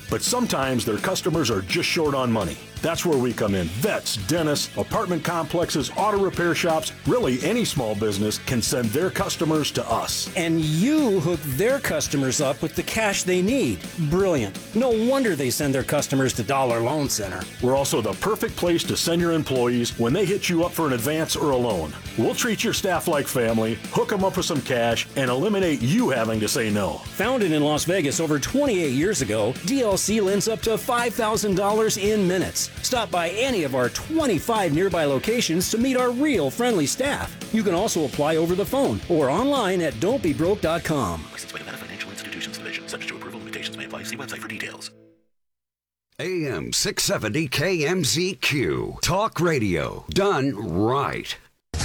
but sometimes their customers are just short on money. That's where we come in. Vets, dentists, apartment complexes, auto repair shops, really any small business can send their customers to us. And you hook their customers up with the cash they need. Brilliant. No wonder they send their customers to Dollar Loan Center. We're also the perfect place to send your employees when they hit you up for an advance or a loan. We'll treat your staff like family, hook them up with some cash, and eliminate you having to say no. Founded in Las Vegas over 28 years ago, DLC lends up to $5,000 in minutes. Stop by any of our 25 nearby locations to meet our real friendly staff. You can also apply over the phone or online at don'tbebroke.com. Licensed by Nevada Financial Institutions Division. Subject to approval. Limitations may apply. See website for details. AM 670 KMZQ. Talk radio. Done right.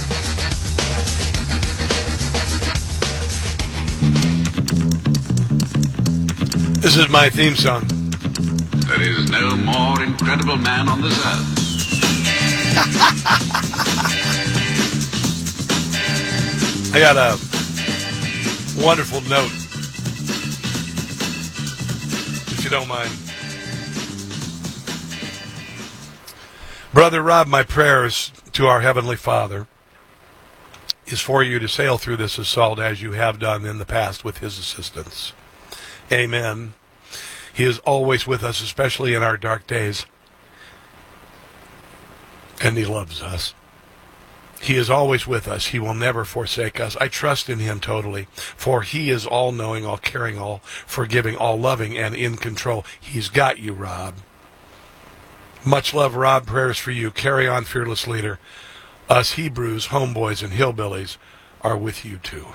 This is my theme song. There is no more incredible man on this earth. I got a wonderful note, if you don't mind. Brother Rob, my prayers to our Heavenly Father is for you to sail through this assault as you have done in the past with His assistance. Amen. He is always with us, especially in our dark days. And He loves us. He is always with us. He will never forsake us. I trust in Him totally, for He is all-knowing, all-caring, all-forgiving, all-loving, and in control. He's got you, Rob. Much love, Rob. Prayers for you. Carry on, fearless leader. Us Hebrews, homeboys, and hillbillies are with you, too.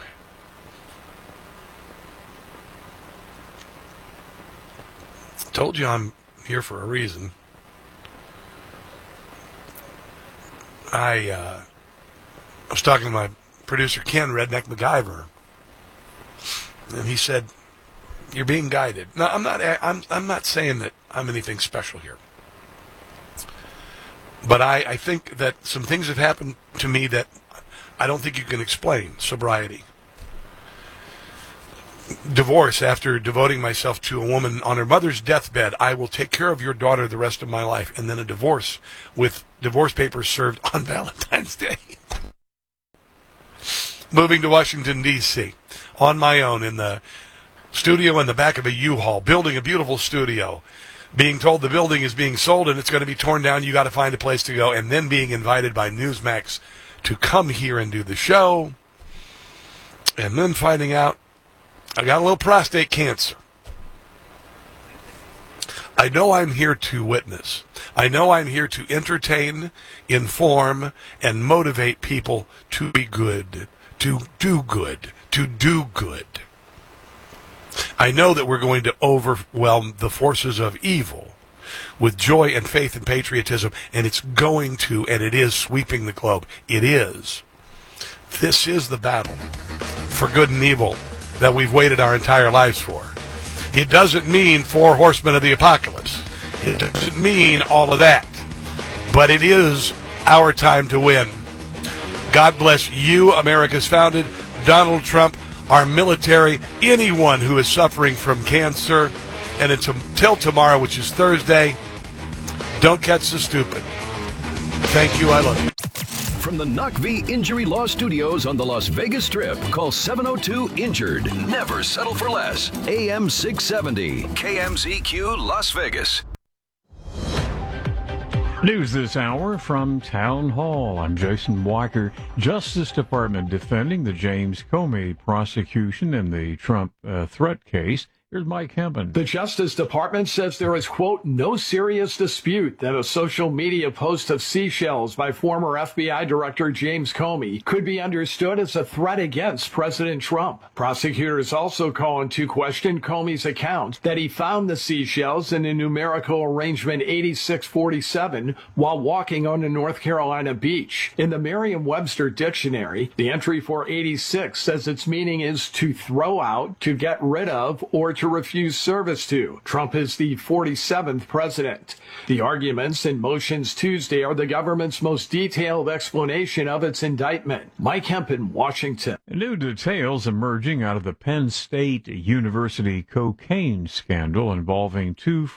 Told you I'm here for a reason. I was talking to my producer Ken, Redneck MacGyver, and he said, "You're being guided." No, I'm not. I'm not saying that I'm anything special here, but I think that some things have happened to me that I don't think you can explain. Sobriety. Divorce after devoting myself to a woman on her mother's deathbed. I will take care of your daughter the rest of my life. And then a divorce with divorce papers served on Valentine's Day. Moving to Washington, D.C. on my own in the studio in the back of a U-Haul, building a beautiful studio, being told the building is being sold and it's going to be torn down. You got to find a place to go. And then being invited by Newsmax to come here and do the show. And then finding out I got a little prostate cancer. I know I'm here to witness. I know I'm here to entertain, inform, and motivate people to be good, to do good, to do good. I know that we're going to overwhelm the forces of evil with joy and faith and patriotism, and it's going to, and it is sweeping the globe. It is. This is the battle for good and evil that we've waited our entire lives for. It doesn't mean 4 horsemen of the apocalypse. It doesn't mean all of that. But it is our time to win. God bless you, America's founded, Donald Trump, our military, anyone who is suffering from cancer. And until tomorrow, which is Thursday, don't catch the stupid. Thank you. I love you. From the Knock V Injury Law Studios on the Las Vegas Strip, call 702-INJURED. Never settle for less. AM 670, KMZQ Las Vegas. News this hour from Town Hall. I'm Jason Walker. Justice Department defending the James Comey prosecution in the Trump threat case. Here's Mike Hempen. The Justice Department says there is, quote, no serious dispute that a social media post of seashells by former FBI Director James Comey could be understood as a threat against President Trump. Prosecutors also call into question Comey's account that he found the seashells in a numerical arrangement 8647 while walking on a North Carolina beach. In the Merriam-Webster dictionary, the entry for 86 says its meaning is to throw out, to get rid of, or to refuse service to. Trump is the 47th president. The arguments and motions Tuesday are the government's most detailed explanation of its indictment. Mike Hempen, Washington. New details emerging out of the Penn State University cocaine scandal involving 2